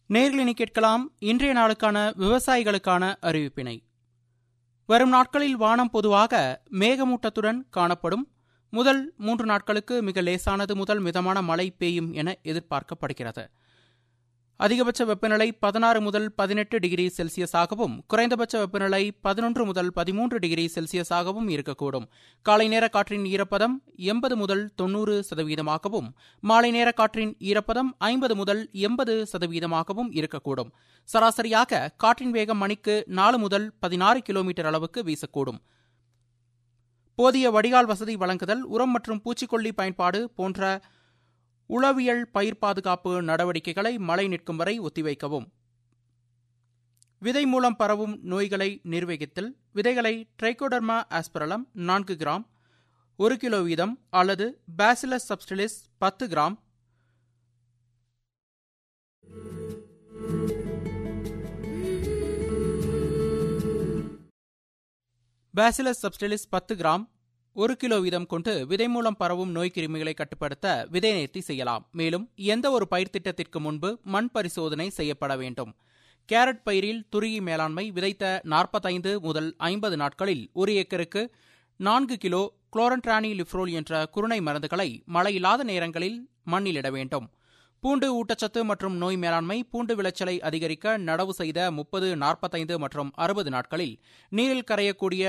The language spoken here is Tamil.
நேயர்களை கேட்கலாம். இன்றைய நாளுக்கான விவசாயிகளுக்கான அறிவிப்பினை. வரும் நாட்களில் வானம் பொதுவாக மேகமூட்டத்துடன் காணப்படும். முதல் 3 நாட்களுக்கு மிக லேசானது முதல் மிதமான மழை பெய்யும் என எதிர்பார்க்கப்படுகிறது. அதிகபட்ச வெப்பநிலை 16 முதல் 18 டிகிரி செல்சியஸாகவும் குறைந்தபட்ச வெப்பநிலை 11 முதல் 13 டிகிரி செல்சியஸாகவும் இருக்கக்கூடும். காலை நேர காற்றின் ஈரப்பதம் 80 முதல் 90%, மாலை நேர காற்றின் ஈரப்பதம் 50 முதல் 80% இருக்கக்கூடும். சராசரியாக காற்றின் வேகம் மணிக்கு 4 முதல் 16 கிலோமீட்டர் அளவுக்கு வீசக்கூடும். போதிய வடிகால் வசதி வழங்குதல், உரம் மற்றும் பூச்சிக்கொல்லி பயன்பாடு போன்ற உளவியல் பயிர் பாதுகாப்பு நடவடிக்கைகளை மழை நிற்கும் வரை ஒத்திவைக்கவும். விதை மூலம் பரவும் நோய்களை நிர்வகித்தல், விதைகளை ட்ரைகோடர்மா ஆஸ்பரலம் 4 கிராம் 1 கிலோ வீதம் அல்லது bacillus subtilis 10 gram bacillus subtilis 10 gram 1 kilo வீதம் கொண்டு விதை மூலம் பரவும் நோய் கிருமிகளை கட்டுப்படுத்த விதை நேர்த்தி செய்யலாம். மேலும் எந்த ஒரு பயிர் திட்டத்திற்கு முன்பு மண் பரிசோதனை செய்யப்பட வேண்டும். கேரட் பயிரில் துருகி மேலாண்மை. விதைத்த 45 முதல் 50 நாட்களில் 1 ஏக்கருக்கு 4 கிலோ குளோரன்ட்ரானிலிப்ரோல் என்ற குருணை மருந்துகளை மழையில்லாத நேரங்களில் மண்ணிலிட வேண்டும். பூண்டு ஊட்டச்சத்து மற்றும் நோய் மேலாண்மை. பூண்டு விளைச்சலை அதிகரிக்க நடவு செய்த 30, 45 மற்றும் 60 நாட்களில் நீரில் கரையக்கூடிய